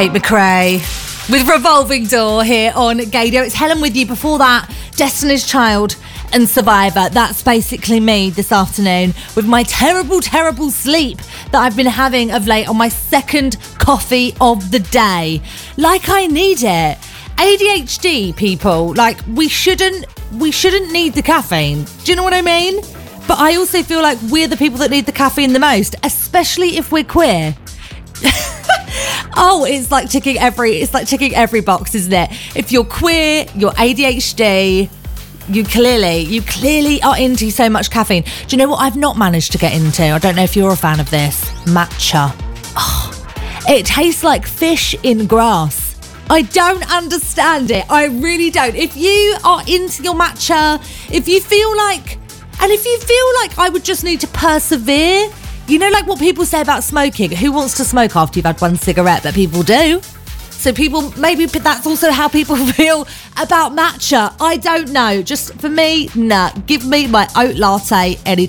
Tate McRae with Revolving Door here on Gaydio. It's Helen with you. Before that, Destiny's Child and Survivor. That's basically me this afternoon with my terrible, terrible sleep that I've been having of late on my second coffee of the day. Like I need it. ADHD people, like we shouldn't need the caffeine. Do you know what I mean? But I also feel like we're the people that need the caffeine the most, especially if we're queer. Oh, it's like ticking every box, isn't it? If you're queer, you're ADHD, you clearly are into so much caffeine. Do you know what I've not managed to get into? I don't know if you're a fan of this. Matcha. Oh, it tastes like fish in grass. I don't understand it. I really don't. If you are into your matcha, if you feel like I would just need to persevere, you know, like what people say about smoking. Who wants to smoke after you've had one cigarette? But people do. So maybe that's also how people feel about matcha. I don't know. Just for me, nah. Give me my oat latte any